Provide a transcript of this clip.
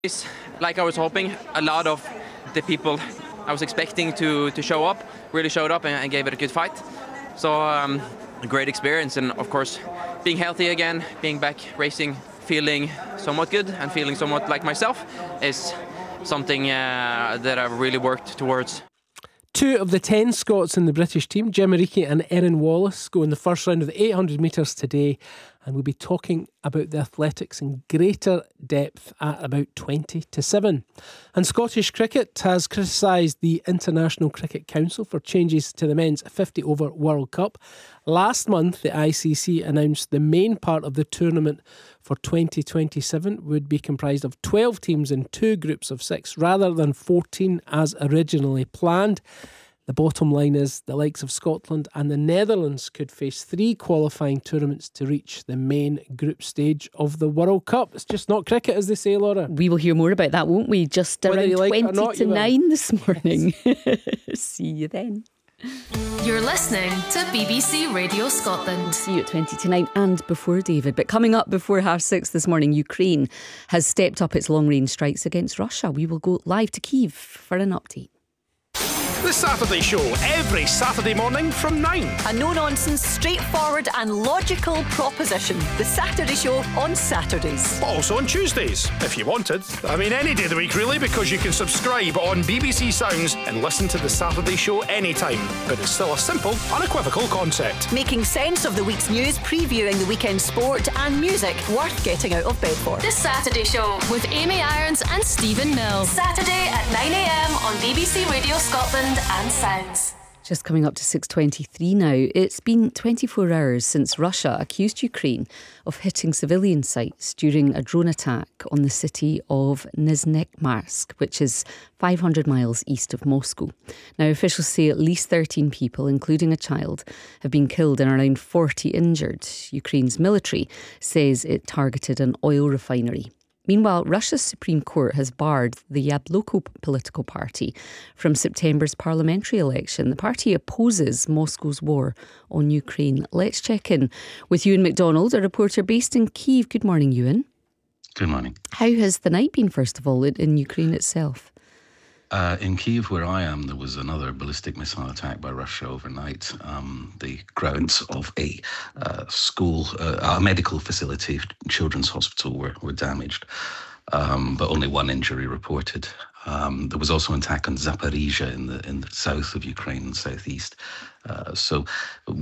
Like I was hoping, a lot of the people I was expecting to show up really showed up and gave it a good fight. So a great experience, and of course being healthy again, being back racing, feeling somewhat good and feeling somewhat like myself is something that I've really worked towards. 2 of the 10 Scots in the British team, Jim Ariki and Erin Wallace, go in the first round of the 800 metres today, and we'll be talking about the athletics in greater depth at about 20 to 7. And Scottish Cricket has criticised the International Cricket Council for changes to the men's 50 over World Cup. Last month, the ICC announced the main part of the tournament for 2027 would be comprised of 12 teams in 2 groups of 6 rather than 14 as originally planned. The bottom line is the likes of Scotland and the Netherlands could face 3 qualifying tournaments to reach the main group stage of the World Cup. It's just not cricket, as they say, Laura. We will hear more about that, won't we? Just Whether around you like it or 20 not, to you will. 9 this morning. See you then. You're listening to BBC Radio Scotland. See you at 20 to 9 and before, David. But coming up before 6:30 this morning, Ukraine has stepped up its long-range strikes against Russia. We will go live to Kyiv for an update. The Saturday Show, every Saturday morning from 9. A no-nonsense, straightforward and logical proposition. The Saturday Show on Saturdays. But also on Tuesdays, if you wanted. I mean, any day of the week, really, because you can subscribe on BBC Sounds and listen to The Saturday Show anytime. But it's still a simple, unequivocal concept. Making sense of the week's news, previewing the weekend sport and music worth getting out of bed for. The Saturday Show with Amy Irons and Stephen Mills. Saturday at 9am on BBC Radio Scotland and Sounds. Just coming up to 6:23 now. It's been 24 hours since Russia accused Ukraine of hitting civilian sites during a drone attack on the city of Nizhnemarsk, which is 500 miles east of Moscow. Now, officials say at least 13 people, including a child, have been killed and around 40 injured. Ukraine's military says it targeted an oil refinery. Meanwhile, Russia's Supreme Court has barred the Yabloko political party from September's parliamentary election. The party opposes Moscow's war on Ukraine. Let's check in with Ewan MacDonald, a reporter based in Kyiv. Good morning, Ewan. Good morning. How has the night been, first of all, in Ukraine itself? In Kyiv, where I am, there was another ballistic missile attack by Russia overnight. The grounds of a school, a medical facility, children's hospital were damaged, but only one injury reported. There was also an attack on Zaporizhia in the south of Ukraine and southeast. So